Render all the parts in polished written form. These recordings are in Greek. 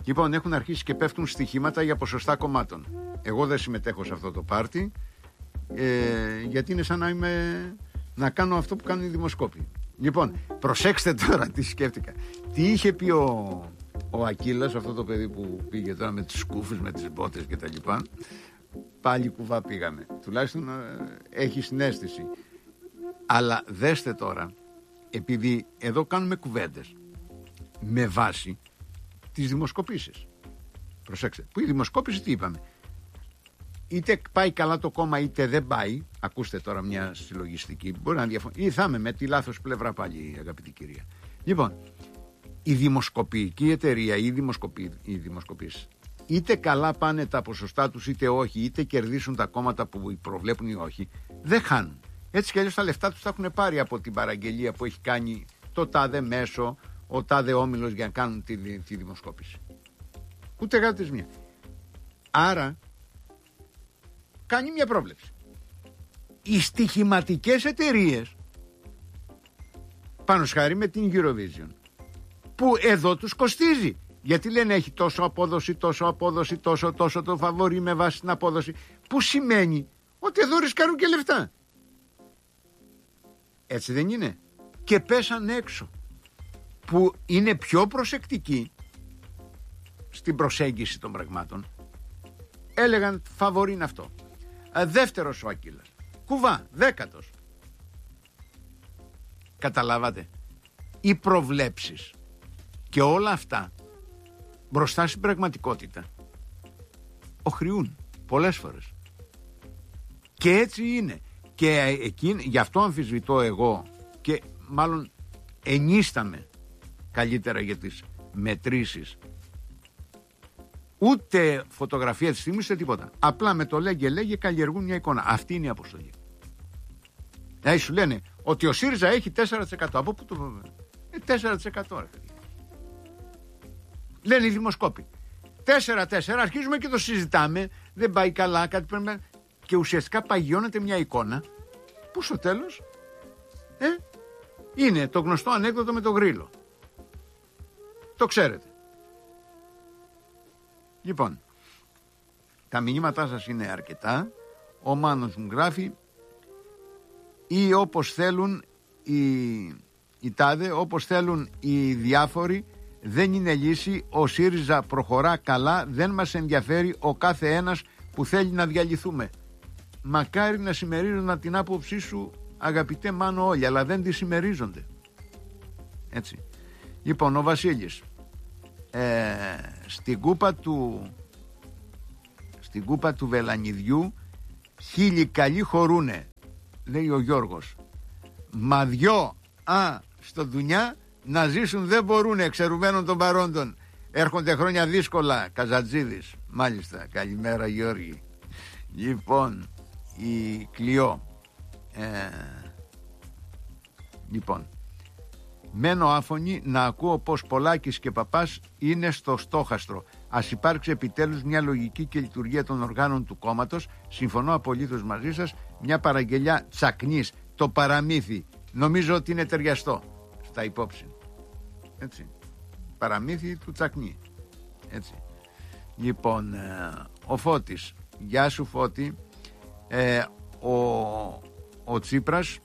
Λοιπόν, έχουν αρχίσει και πέφτουν στοιχήματα για ποσοστά κομμάτων. Εγώ δεν συμμετέχω σε αυτό το πάρτι, γιατί είναι σαν να κάνω αυτό που κάνουν οι δημοσκόποι. Λοιπόν, προσέξτε τώρα τι σκέφτηκα. Τι είχε πει ο Ακύλας, αυτό το παιδί που πήγε τώρα με τις σκούφες, με τις μπότες και τα λοιπά. Πάλι κουβά πήγαμε. Τουλάχιστον έχει συναίσθηση. Αλλά δέστε τώρα, επειδή εδώ κάνουμε κουβέντες με βάση τις δημοσκοπήσεις. Προσέξτε, που η δημοσκόπηση τι είπαμε? Είτε πάει καλά το κόμμα είτε δεν πάει. Ακούστε τώρα μια συλλογιστική, μπορεί να διαφωνεί, ή θα είμαι με τη λάθος πλευρά πάλι, αγαπητή κυρία. Λοιπόν, η δημοσκοπική εταιρεία ή οι δημοσκοπήσεις, είτε καλά πάνε τα ποσοστά τους είτε όχι, είτε κερδίσουν τα κόμματα που προβλέπουν ή όχι, δεν χάνουν. Έτσι κι αλλιώς τα λεφτά τους τα έχουν πάρει από την παραγγελία που έχει κάνει το τάδε μέσο, ο τάδε όμιλος για να κάνουν τη δημοσκόπηση. Ούτε γάτες μία. Άρα κάνει μια πρόβλεψη. Οι στοιχηματικές εταιρείες, πάνω σχάρι με την Eurovision, που εδώ τους κοστίζει. Γιατί λένε έχει τόσο απόδοση, τόσο το φαβορί με βάση την απόδοση, που σημαίνει ότι εδώ ρισκάρουν και λεφτά. Έτσι δεν είναι? Και πέσαν έξω, που είναι πιο προσεκτικοί στην προσέγγιση των πραγμάτων. Έλεγαν φαβορί είναι αυτό. Δεύτερος ο Ακύλας. Κουβά, 10ος. Καταλάβατε? Οι προβλέψεις και όλα αυτά μπροστά στην πραγματικότητα οχριούν πολλές φορές. Και έτσι είναι. Και γι' αυτό αμφισβητώ εγώ και μάλλον ενίσταμαι καλύτερα για τις μετρήσεις. Ούτε φωτογραφία της στιγμής, ούτε τίποτα. Απλά με το λέγε καλλιεργούν μια εικόνα. Αυτή είναι η αποστολή. Δηλαδή σου λένε ότι ο ΣΥΡΙΖΑ έχει 4%. Από πού το βέβαια? 4% ρε παιδιά. Λένε οι δημοσκόποι. 4-4, αρχίζουμε και το συζητάμε. Δεν πάει καλά, κάτι πρέπει να... Και ουσιαστικά παγιώνεται μια εικόνα που στο τέλος είναι το γνωστό ανέκδοτο με το γρίλο. Το ξέρετε. Λοιπόν, τα μηνύματά σας είναι αρκετά. Ο Μάνος μου γράφει, ή όπως θέλουν οι τάδε, όπως θέλουν οι διάφοροι, δεν είναι λύση. Ο ΣΥΡΙΖΑ προχωρά καλά, δεν μας ενδιαφέρει ο κάθε ένας που θέλει να διαλυθούμε. Μακάρι να συμμερίζονταν την άποψή σου, αγαπητέ Μάνο, όλοι, αλλά δεν τη συμμερίζονται. Έτσι. Λοιπόν, ο Βασίλης, στην κούπα του Βελανιδιού χίλιοι καλοί χωρούνε, λέει ο Γιώργος. Μα δυο στο δουνιά να ζήσουν δεν μπορούνε, εξαιρουμένων των παρόντων. Έρχονται χρόνια δύσκολα. Καζατζίδης. Μάλιστα, καλημέρα Γιώργη. Λοιπόν, η Κλειό, λοιπόν, μένω άφωνη να ακούω πως Πολάκης και Παπάς είναι στο στόχαστρο. Ας υπάρξει επιτέλους μια λογική και λειτουργία των οργάνων του κόμματος. Συμφωνώ απολύτως μαζί σας. Μια παραγγελιά Τσακνής, το παραμύθι, νομίζω ότι είναι ταιριαστό στα υπόψη. Έτσι. Παραμύθι του Τσακνή. Έτσι. Λοιπόν, ο Φώτης, γεια σου Φώτη. Ο Τσίπρας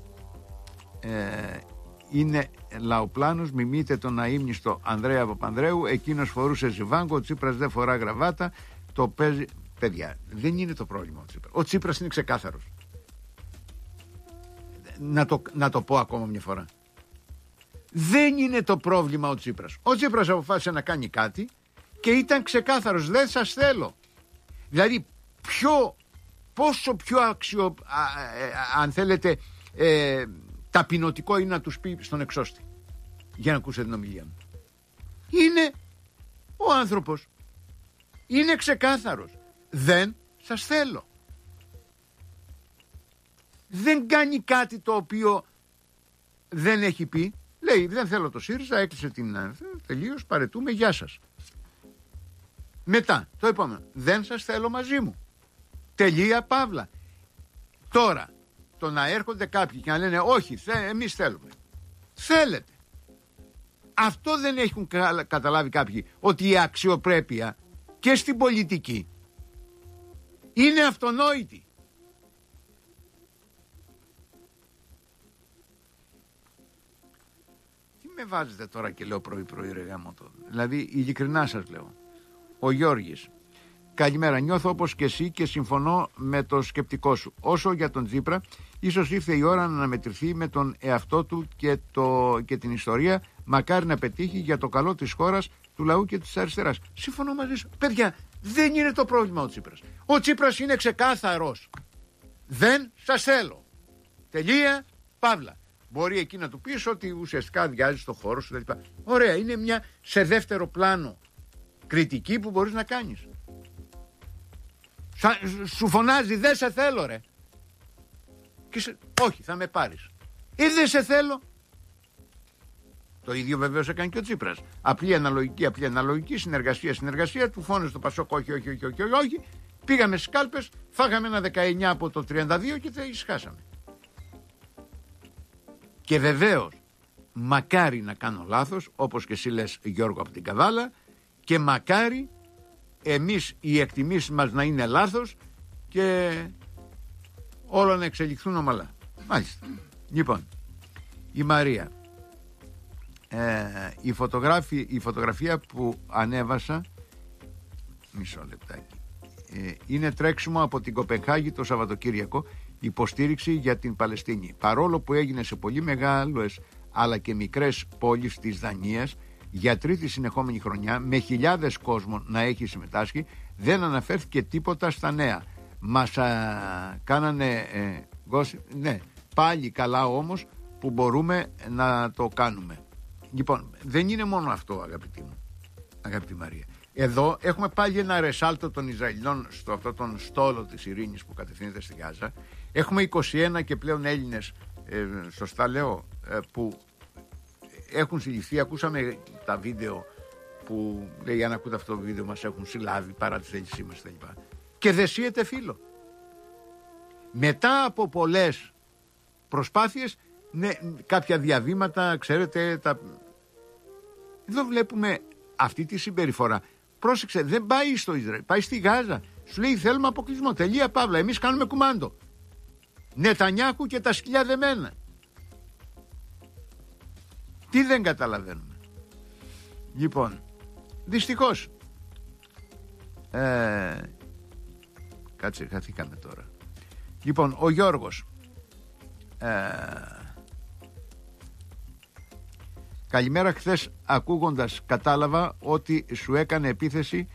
είναι λαοπλάνος, μιμείται τον αείμνηστο Ανδρέα Παπανδρέου. Εκείνος φορούσε ζιβάγκο, ο Τσίπρας δεν φορά γραβάτα. Το παίζει. Παιδιά, δεν είναι το πρόβλημα ο Τσίπρας. Ο Τσίπρας είναι ξεκάθαρος. Να το πω ακόμα μια φορά. Δεν είναι το πρόβλημα ο Τσίπρας. Ο Τσίπρας αποφάσισε να κάνει κάτι και ήταν ξεκάθαρος. Δεν σας θέλω. Δηλαδή, πόσο πιο αν θέλετε, ταπεινωτικό είναι να τους πει στον εξώστη για να ακούσετε την ομιλία μου. Είναι ο άνθρωπος. Είναι ξεκάθαρος. Δεν σας θέλω. Δεν κάνει κάτι το οποίο δεν έχει πει. Λέει δεν θέλω το ΣΥΡΙΖΑ, έκλεισε την τελείως, παρετούμε, γεια σας. Μετά το επόμενο, δεν σας θέλω μαζί μου. Τελεία παύλα. Τώρα το να έρχονται κάποιοι και να λένε όχι, εμείς θέλουμε. Θέλετε. αυτό δεν έχουν καταλάβει κάποιοι, ότι η αξιοπρέπεια και στην πολιτική είναι αυτονόητη. Τι με βάζετε τώρα και λέω πρωί ρε γάμοτο? Δηλαδή ειλικρινά σας λέω. Ο Γιώργης: καλημέρα, νιώθω όπως και εσύ και συμφωνώ με το σκεπτικό σου. Όσο για τον Τσίπρα, ίσως ήρθε η ώρα να αναμετρηθεί με τον εαυτό του και την ιστορία. Μακάρι να πετύχει για το καλό της χώρας, του λαού και της αριστεράς. Συμφωνώ μαζί σου. Παιδιά, δεν είναι το πρόβλημα ο Τσίπρας. Ο Τσίπρας είναι ξεκάθαρος. Δεν σας θέλω. Τελεία, παύλα. Μπορεί εκεί να του πεις ότι ουσιαστικά αδειάζει το χώρο σου κτλ. Ωραία, είναι μια σε δεύτερο πλάνο κριτική που μπορείς να κάνεις. Σου φωνάζει δεν σε θέλω ρε. Και όχι, θα με πάρεις. Δεν σε θέλω. Το ίδιο βεβαίως έκανε και ο Τσίπρας. Απλή αναλογική, συνεργασία, του φώνησε το Πασόκ όχι. Πήγαμε στις κάλπες, φάγαμε ένα 19 από το 32 και τα ησυχάσαμε. Και βεβαίως, μακάρι να κάνω λάθος, όπως και εσύ λες Γιώργο από την Καβάλα, και μακάρι εμείς οι εκτιμήσεις μας να είναι λάθος και όλα να εξελιχθούν ομαλά. Μάλιστα. Λοιπόν, η Μαρία, η φωτογραφία που ανέβασα, μισό λεπτάκι, είναι τρέξιμο από την Κοπενχάγη το Σαββατοκύριακο, υποστήριξη για την Παλαιστίνη. Παρόλο που έγινε σε πολύ μεγάλες αλλά και μικρές πόλεις της Δανίας, για τρίτη συνεχόμενη χρονιά, με χιλιάδες κόσμο να έχει συμμετάσχει, δεν αναφέρθηκε τίποτα στα νέα. Μας κάνανε ναι, πάλι καλά όμως που μπορούμε να το κάνουμε. Λοιπόν, δεν είναι μόνο αυτό, αγαπητή μου, αγαπητή Μαρία. Εδώ έχουμε πάλι ένα ρεσάλτο των Ισραηλινών στο αυτό τον στόλο της ειρήνης που κατευθύνεται στη Γάζα. Έχουμε 21 και πλέον Έλληνες, σωστά λέω, που έχουν συλληφθεί. Ακούσαμε τα βίντεο που λέει, αν ακούτε αυτό το βίντεο, μας έχουν συλλάβει παρά τη θέλησή μας κτλ. Και δεν σύεται φίλο. Μετά από πολλές προσπάθειες, ναι, κάποια διαβήματα, ξέρετε, εδώ βλέπουμε αυτή τη συμπεριφορά. Πρόσεξε, δεν πάει στο Ισραήλ, πάει στη Γάζα. Σου λέει θέλουμε αποκλεισμό, τελεία παύλα, εμείς κάνουμε κουμάντο. Νετανιάχου και τα σκυλιά δεμένα. Τι δεν καταλαβαίνουμε? Λοιπόν, δυστυχώς κάτσε, χαθήκαμε τώρα. Λοιπόν, ο Γιώργος, καλημέρα, χθες ακούγοντας κατάλαβα ότι σου έκανε επίθεση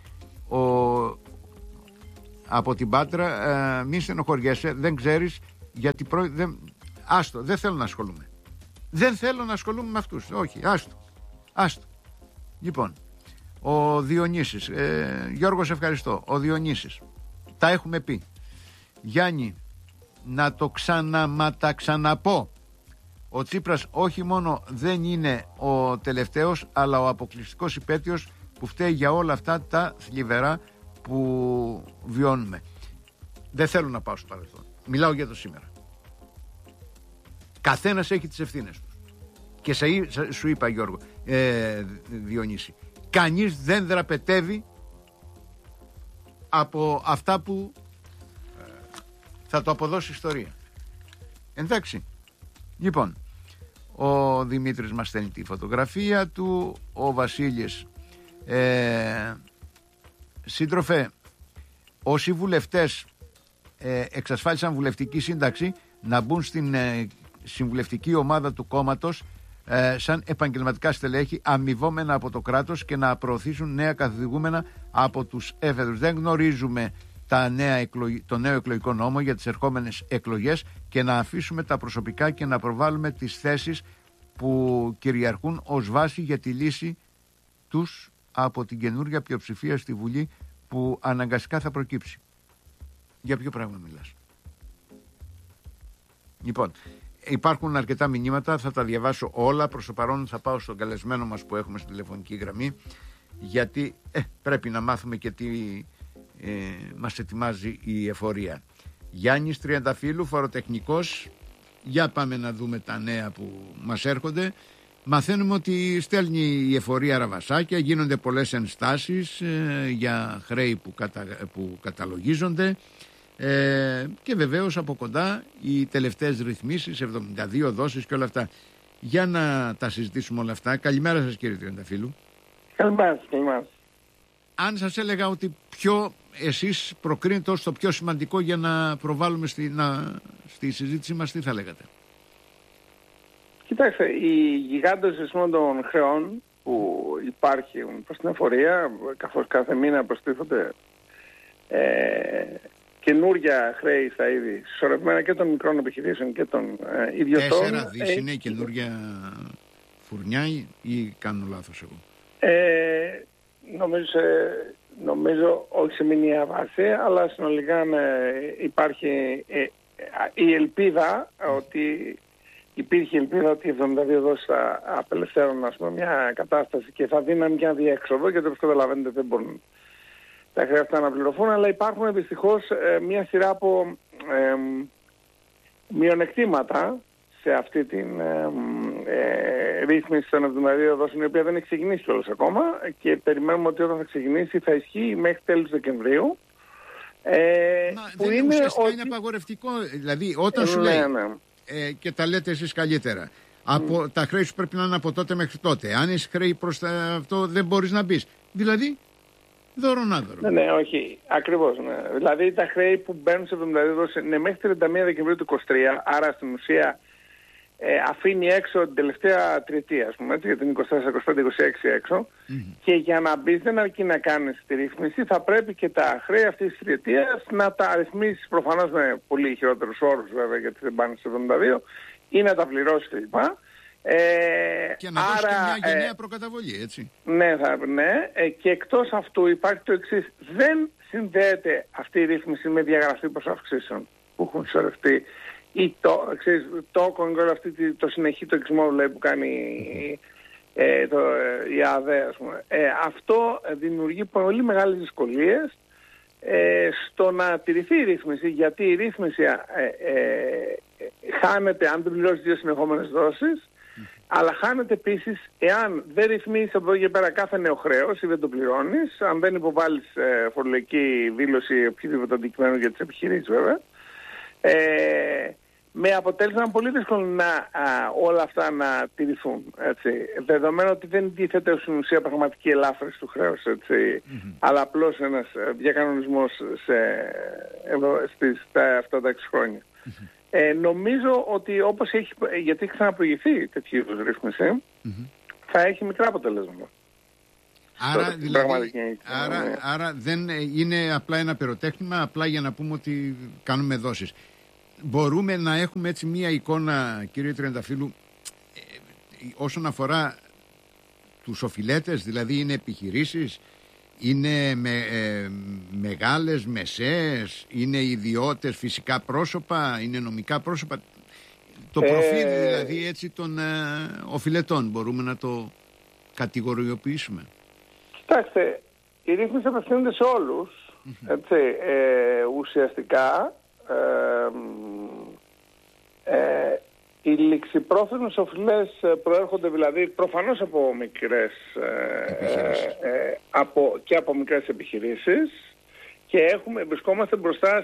από την Πάτρα. Μη στενοχωριέσαι, δεν ξέρεις γιατί άστο, δεν θέλω να ασχολούμαι. Δεν θέλω να ασχολούμαι με αυτούς. Όχι, άστο. Λοιπόν, ο Διονύσης, Γιώργο, σε ευχαριστώ. Ο Διονύσης, τα έχουμε πει. Γιάννη, να το ξαναπώ. Ο Τσίπρας όχι μόνο δεν είναι ο τελευταίος, αλλά ο αποκλειστικός υπέτειος που φταίει για όλα αυτά τα θλιβερά που βιώνουμε. Δεν θέλω να πάω στο παρελθόν. Μιλάω για το σήμερα. Καθένας έχει τις ευθύνες του. Και σου είπα, Γιώργο, Διονύση, κανείς δεν δραπετεύει από αυτά που θα το αποδώσει η ιστορία. Εντάξει. Λοιπόν, ο Δημήτρης μας στέλνει τη φωτογραφία του. Ο Βασίλης, σύντροφε, όσοι βουλευτές εξασφάλισαν βουλευτική σύνταξη να μπουν στην συμβουλευτική ομάδα του κόμματος σαν επαγγελματικά στελέχη, αμοιβόμενα από το κράτος, και να προωθήσουν νέα καθοδηγούμενα από τους έφεδρους. Δεν γνωρίζουμε το νέο εκλογικό νόμο για τις ερχόμενες εκλογές, και να αφήσουμε τα προσωπικά και να προβάλλουμε τις θέσεις που κυριαρχούν ως βάση για τη λύση τους από την καινούργια πλειοψηφία στη Βουλή που αναγκαστικά θα προκύψει. Για ποιο πράγμα μιλάς? Λοιπόν, υπάρχουν αρκετά μηνύματα, θα τα διαβάσω όλα. Προς το παρόν θα πάω στον καλεσμένο μας που έχουμε στη τηλεφωνική γραμμή, γιατί πρέπει να μάθουμε και τι μας ετοιμάζει η εφορία. Γιάννης Τριανταφύλου, φοροτεχνικός. Για πάμε να δούμε τα νέα που μας έρχονται. μαθαίνουμε ότι στέλνει η εφορία ραβασάκια, γίνονται πολλές ενστάσεις για χρέη που καταλογίζονται και βεβαίως από κοντά οι τελευταίες ρυθμίσεις, 72 δόσεις και όλα αυτά. Για να τα συζητήσουμε όλα αυτά. Καλημέρα σας, κύριε Τριανταφύλου. Καλημέρα. Αν σας έλεγα ότι εσείς προκρίνετε ως το πιο σημαντικό για να προβάλλουμε στη συζήτησή μας, τι θα λέγατε? Κοιτάξτε, οι γιγάντες ρυθμών των χρεών που υπάρχουν προς την εφορία, καθώς κάθε μήνα προστίθονται καινούργια χρέη στα είδη συσσωρευμένα και των μικρών επιχειρήσεων και των ιδιωτών. 4 δις είναι η καινούργια φουρνιά ή κάνω λάθος εγώ? Νομίζω όχι σε μηνιαία βάση, αλλά συνολικά υπάρχει η ελπίδα ότι υπήρχε ελπίδα ότι οι 72 δόσεις θα απελευθέρουν μια κατάσταση και θα δίνουν μια διέξοδο, γιατί όπως καταλαβαίνετε δεν μπορούν τα χρέη αυτά να πληρωθούν, αλλά υπάρχουν δυστυχώς μια σειρά από μειονεκτήματα σε αυτή την ρύθμιση των 72 δόσεων, η οποία δεν έχει ξεκινήσει κιόλας ακόμα και περιμένουμε ότι όταν θα ξεκινήσει θα ισχύει μέχρι τέλος Δεκεμβρίου. Που είναι είναι απαγορευτικό, δηλαδή όταν σου λέει και τα λέτε εσείς καλύτερα, από τα χρέη σου πρέπει να είναι από τότε μέχρι τότε. Αν είσαι χρέη προς αυτό δεν μπορείς να μπεις. Δηλαδή δωρονάδωρο. Ναι, όχι. Ακριβώς. Ναι. Δηλαδή τα χρέη που μπαίνουν σε 72 δόσεις είναι μέχρι 31 Δεκεμβρίου του 2023, άρα στην ουσία αφήνει έξω την τελευταία τριετία, ας πούμε, έτσι, για την 24, 25, 26 έξω. Και για να μπεις δεν αρκεί να κάνεις τη ρύθμιση, θα πρέπει και τα χρέη αυτής της τριετίας να τα αριθμίσεις, προφανώς με πολύ χειρότερους όρους βέβαια, γιατί δεν πάνε σε 72, ή να τα πληρώσεις κλπ. Και να δώσει και μια γενναία προκαταβολή, έτσι. Ναι, και εκτός αυτού υπάρχει το εξής. Δεν συνδέεται αυτή η ρύθμιση με διαγραφή προσαυξήσεων που έχουν συσσωρευτεί ή το συνεχή τοκισμό που κάνει η ΑΔΕ, ας πούμε. Αυτό δημιουργεί πολύ μεγάλες δυσκολίες στο να τηρηθεί η ρύθμιση, γιατί η ρύθμιση χάνεται αν δεν πληρώσει 2 συνεχόμενες δόσεις, αλλά χάνεται επίσης εάν δεν ρυθμίσεις από εδώ και πέρα κάθε νέο χρέος ή δεν το πληρώνεις, αν δεν υποβάλεις φορολογική δήλωση οποιοδήποτε αντικειμένου για τις επιχειρήσεις βέβαια, με αποτέλεσμα πολύ δύσκολο όλα αυτά να τηρηθούν. Έτσι. Δεδομένου ότι δεν τίθεται στην ουσία πραγματική ελάφρυνση του χρέους, αλλά απλώς ένας διακανονισμός στα αυτά τα 6 χρόνια. Νομίζω ότι όπως γιατί έχει ξαναπροηγηθεί τέτοιου είδους ρύθμιση, θα έχει μικρά αποτελέσματα. Άρα δεν είναι απλά ένα πυροτέχνημα, απλά για να πούμε ότι κάνουμε δόσεις. Μπορούμε να έχουμε έτσι μία εικόνα, κύριε Τριανταφύλου, όσον αφορά τους οφειλέτες, δηλαδή είναι επιχειρήσεις, είναι μεγάλες, μεσαίες, είναι ιδιώτες, φυσικά πρόσωπα, είναι νομικά πρόσωπα. Το προφίλ δηλαδή έτσι των οφειλετών μπορούμε να το κατηγοριοποιήσουμε? Κοιτάξτε, η ρύθμιση απευθύνεται σε όλους, έτσι, ουσιαστικά. Οι ληξιπρόθεσμες οφειλές προέρχονται δηλαδή προφανώς από μικρές και από μικρές επιχειρήσεις και βρισκόμαστε μπροστά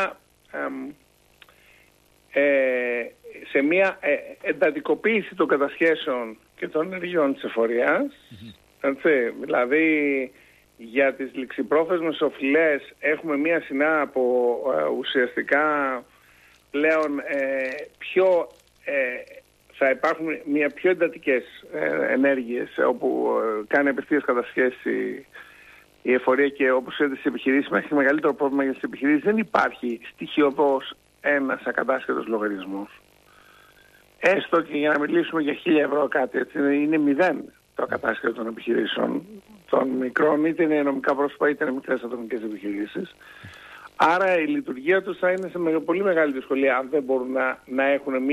σε μια εντατικοποίηση των κατασχέσεων και των ενεργειών της εφορίας. Δηλαδή για τις ληξιπρόθεσμες οφειλές έχουμε μια σειρά από ουσιαστικά πλέον θα υπάρχουν πιο εντατικές ενέργειες όπου κάνει απευθείας κατασχέση η εφορία και όπως είδατε στις επιχειρήσεις, μέχρι μεγαλύτερο πρόβλημα για τις επιχειρήσεις δεν υπάρχει στοιχειοδός ένας ακατάσχετος λογαριασμός. Έστω και για να μιλήσουμε για 1.000 ευρώ κάτι, έτσι, είναι 0 το ακατάσχετο των επιχειρήσεων των μικρών, είτε είναι νομικά πρόσωπα είτε είναι μικρές ατομικές επιχειρήσεις. Άρα η λειτουργία τους θα είναι σε πολύ μεγάλη δυσκολία αν δεν μπορούν να έχουν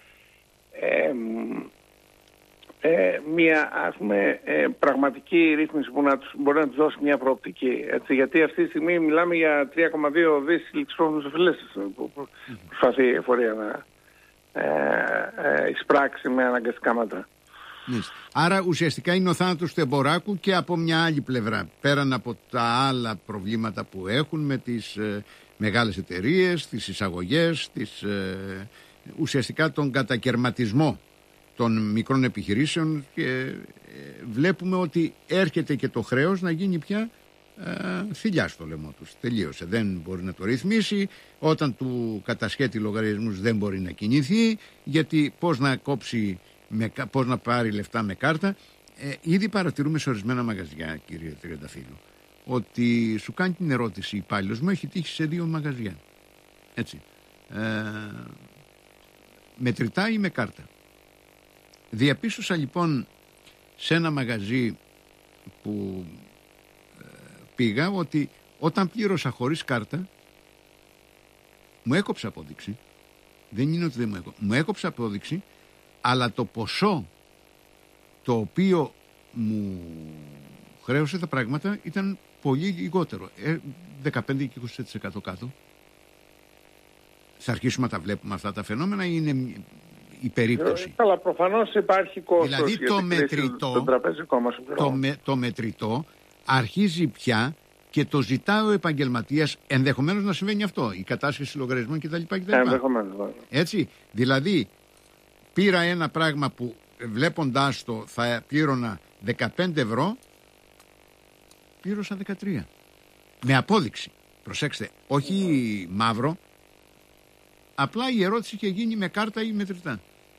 μια ας πούμε, πραγματική ρύθμιση που μπορεί να τους δώσει μια προοπτική. Έτσι, γιατί αυτή τη στιγμή μιλάμε για 3,2 δις ληξιπρόθεσμες οφειλές που προσπαθεί η εφορία να εισπράξει με αναγκαστικά μέτρα. Άρα ουσιαστικά είναι ο θάνατος του εμποράκου και από μια άλλη πλευρά. Πέραν από τα άλλα προβλήματα που έχουν με τις μεγάλες εταιρείες, τις εισαγωγές, ουσιαστικά τον κατακερματισμό των μικρών επιχειρήσεων, και βλέπουμε ότι έρχεται και το χρέος να γίνει πια θηλιά στο λαιμό τους. Τελείωσε. Δεν μπορεί να το ρυθμίσει. Όταν του κατασχέτει λογαριασμούς δεν μπορεί να κινηθεί, γιατί πώς να πάρει λεφτά με κάρτα. Ήδη παρατηρούμε σε ορισμένα μαγαζιά, κύριε Τριανταφύλλου, ότι σου κάνει την ερώτηση υπάλληλος μου, έχει τύχει σε 2 μαγαζιά. Έτσι. Μετρητά ή με κάρτα. Διαπίστωσα λοιπόν σε ένα μαγαζί που πήγα ότι όταν πλήρωσα χωρίς κάρτα μου έκοψε απόδειξη. Δεν είναι ότι δεν μου έκοψε απόδειξη, αλλά το ποσό το οποίο μου χρέωσε τα πράγματα ήταν πολύ λιγότερο, 15 και 20% κάτω. Θα αρχίσουμε να τα βλέπουμε αυτά τα φαινόμενα ή είναι η περίπτωση? Αλλά προφανώς υπάρχει κόστος. Δηλαδή το μετρητό αρχίζει πια και το ζητά ο επαγγελματίας, ενδεχομένως να συμβαίνει αυτό, η κατάσχεση λογαριασμών κτλ. Ενδεχομένως. Έτσι, δηλαδή πήρα ένα πράγμα που βλέποντάς το θα πλήρωνα 15 ευρώ, πλήρωσα 13. Με απόδειξη. Προσέξτε, όχι μαύρο, απλά η ερώτηση είχε γίνει με κάρτα ή μετρητά.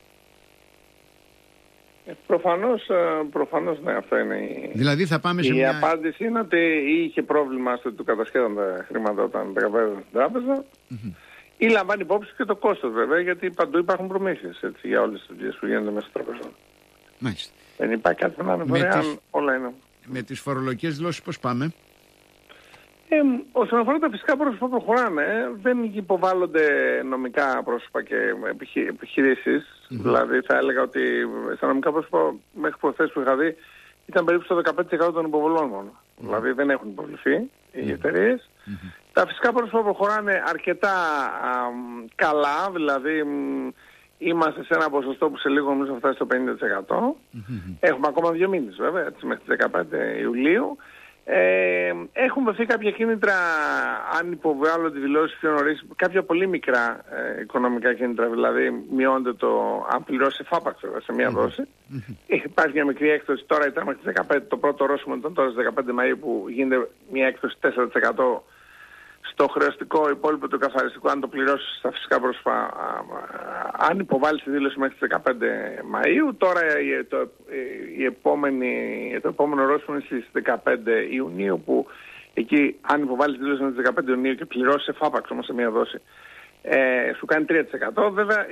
Προφανώς ναι, αυτό είναι δηλαδή θα πάμε σε η απάντηση είναι ότι είχε πρόβλημα στο ότι του κατασχέδαν τα χρήματα όταν τα κατέβαζαν στην τράπεζα, ή λαμβάνει υπόψη και το κόστος βέβαια, γιατί παντού υπάρχουν προμήθειες για όλες τις δουλειές που γίνονται μέσα στο τραπεζών. Μάλιστα. Δεν υπάρχει κάτι να είναι δωρεάν, όλα είναι. Με τις φορολογικές δηλώσεις πώς πάμε? Όσον αφορά τα φυσικά πρόσωπα προχωράμε, δεν υποβάλλονται νομικά πρόσωπα και επιχειρήσεις. Δηλαδή θα έλεγα ότι στα νομικά πρόσωπα μέχρι προχθές που είχα δει ήταν περίπου στο 15% των υποβολών μόνο. Δηλαδή δεν έχουν υποβληθεί οι εταιρείες. Τα φυσικά πρόσωπα προχωράνε αρκετά καλά, δηλαδή είμαστε σε ένα ποσοστό που σε λίγο νομίζω θα φτάσει στο 50%. Έχουμε ακόμα 2 μήνες βέβαια, έτσι, μέχρι τις 15 Ιουλίου. Έχουν δοθεί κάποια κίνητρα, αν υποβάλλονται δηλώσεις πιο νωρίς, κάποια πολύ μικρά οικονομικά κίνητρα, δηλαδή μειώνεται το αν πληρώσει εφάπαξ σε μία δόση. Υπάρχει μια μικρή έκπτωση, τώρα ήταν μέχρι τις 15, το πρώτο ορόσημο ήταν τώρα στις 15 Μαΐου που γίνεται μια έκπτωση 4% στο χρεωστικό υπόλοιπο του καθαριστικού, αν το πληρώσεις στα φυσικά πρόσωπα, αν υποβάλεις τη δήλωση μέχρι τις 15 Μαΐου. Τώρα το επόμενο ορόσημο είναι στις 15 Ιουνίου, που εκεί αν υποβάλεις τη δήλωση μέχρι τις 15 Ιουνίου και πληρώσεις εφάπαξ όμως σε μία δόση, σου κάνει 3%. Βέβαια